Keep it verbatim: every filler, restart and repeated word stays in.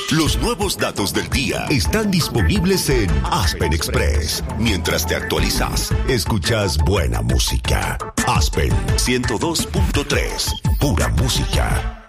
Los nuevos datos del día están disponibles en Aspen Express. Mientras te actualizas, escuchas buena música. Aspen ciento dos punto tres, pura música.